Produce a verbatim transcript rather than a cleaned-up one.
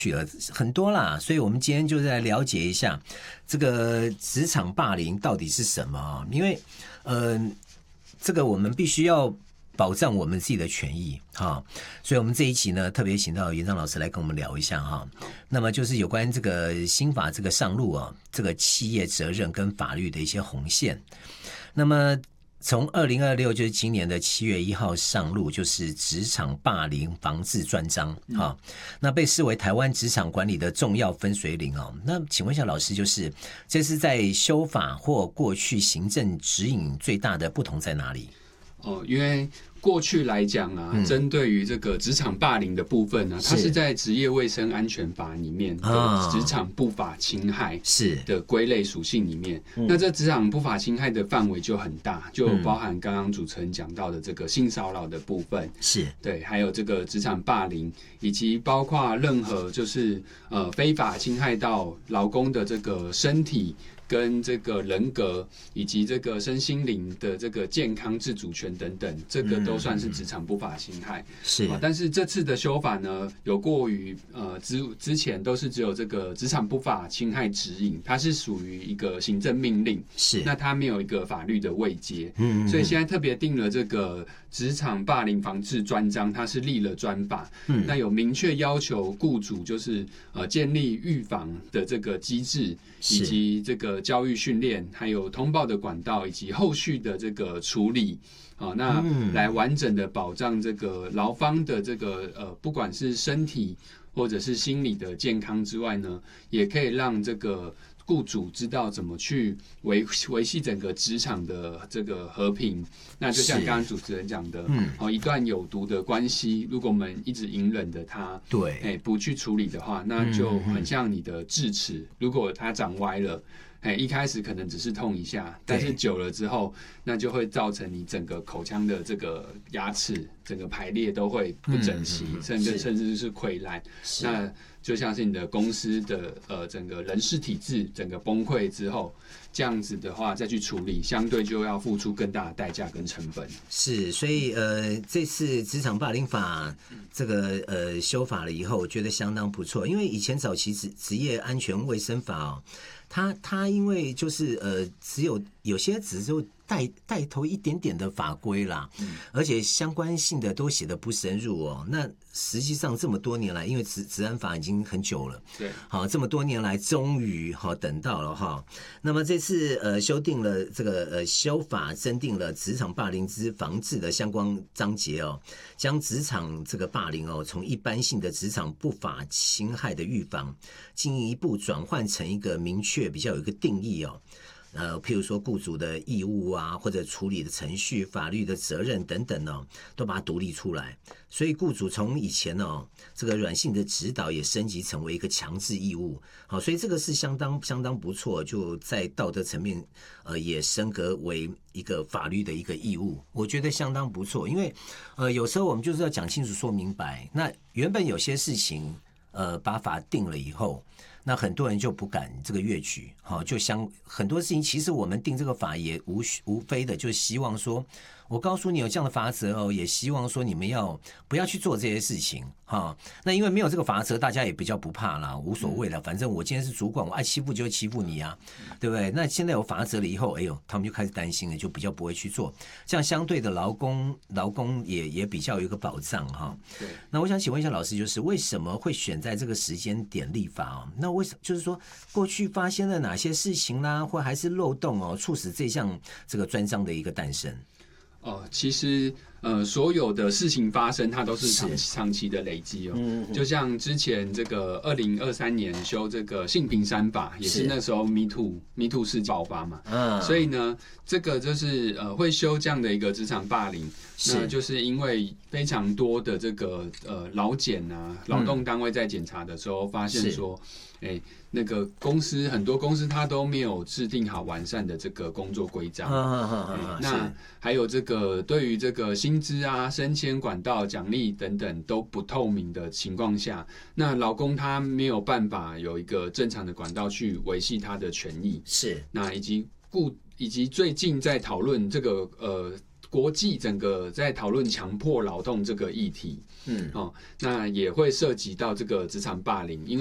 去了很多啦，所以我们今天就来了解一下这个职场霸凌到底是什么。因为呃，这个我们必须要保障我们自己的权益哈，所以我们这一期呢特别请到元璋老师来跟我们聊一下哈。那么就是有关这个新法这个上路啊，这个企业责任跟法律的一些红线。那么从二零二六就是今年的七月一号上路，就是职场霸凌防治专章啊、嗯，那被视为台湾职场管理的重要分水岭哦。那请问一下老师，就是这是在修法或过去行政指引最大的不同在哪里？ 哦，因为过去来讲啊，嗯、针对于这个职场霸凌的部分呢、啊，它是在职业卫生安全法里面的职场不法侵害是的归类属性里面。嗯、那这职场不法侵害的范围就很大，就包含刚刚主持人讲到的这个性骚扰的部分，是对，还有这个职场霸凌，以及包括任何就是呃非法侵害到劳工的这个身体。跟这个人格以及这个身心灵的这个健康自主权等等，这个都算是职场不法侵害。是、嗯，但是这次的修法呢，有过于呃之之前都是只有这个职场不法侵害指引，它是属于一个行政命令，是，那它没有一个法律的位阶，嗯，所以现在特别定了这个职场霸凌防治专章，它是立了专法，嗯，那有明确要求雇主就是呃建立预防的这个机制，以及这个教育训练，还有通报的管道，以及后续的这个处理，啊，那来完整的保障这个劳方的这个呃，不管是身体或者是心理的健康之外呢，也可以让这个雇主知道怎么去维维系整个职场的这个和平。那就像刚刚主持人讲的，嗯，哦，一段有毒的关系，如果我们一直隐忍的它，对，哎，不去处理的话，那就很像你的智齿，如果它长歪了。哎，一开始可能只是痛一下，但是久了之后，那就会造成你整个口腔的这个牙齿、整个排列都会不整齐，嗯、甚至甚至是溃烂。那就像是你的公司的呃整个人事体制整个崩溃之后，这样子的话再去处理，相对就要付出更大的代价跟成本。 是，所以呃这次职场霸凌法这个呃修法了以后，我觉得相当不错，因为以前早期职职业安全卫生法哦。他他因为就是呃，只有有些只是带带头一点点的法规啦，嗯、而且相关性的都写得不深入哦。那实际上这么多年来，因为职职安法已经很久了，对，好，这么多年来终于好等到了哈。那么这次呃修订了这个呃修法，增订了职场霸凌之防治的相关章节哦，将职场这个霸凌哦从一般性的职场不法侵害的预防，进一步转换成一个明确比较有一个定义哦。呃，譬如说雇主的义务啊，或者处理的程序、法律的责任等等呢、哦，都把它独立出来。所以雇主从以前哦，这个软性的指导也升级成为一个强制义务。好，所以这个是相当相当不错，就在道德层面，呃，也升格为一个法律的一个义务。我觉得相当不错，因为呃，有时候我们就是要讲清楚、说明白。那原本有些事情，呃，把法定了以后。那很多人就不敢这个越矩，好，就相很多事情，其实我们定这个法也无无非的，就希望说，我告诉你有这样的法则哦，也希望说你们要不要去做这些事情哈。那因为没有这个法则，大家也比较不怕啦，无所谓了，反正我今天是主管，我爱欺负就会欺负你啊，对不对？那现在有法则了以后，哎呦，他们就开始担心了，就比较不会去做。这样相对的劳工劳工也也比较有一个保障哈。对。那我想请问一下老师，就是为什么会选在这个时间点立法哦？那为什就是说过去发生了哪些事情啦，或还是漏洞哦，促使这项这个专章的一个诞生？ 哦，其实呃，所有的事情发生，它都是长长期的累积哦。嗯嗯、就像之前这个二零二三年修这个性平三法，也是那时候 Me Too Me Too 事爆发嘛。嗯，所以呢，这个就是呃会修这样的一个职场霸凌，那就是因为非常多的这个呃劳检啊，劳动单位在检查的时候发现说。哎，那个公司很多公司它都没有制定好完善的这个工作规章，那还有这个对于这个薪资啊、升迁管道、奖励等等都不透明的情况下，那劳工他没有办法有一个正常的管道去维系他的权益，是那以及雇以及最近在讨论这个呃。 国际整个在讨论强迫劳动这个议题，嗯，哦，那也会涉及到这个职场霸凌，因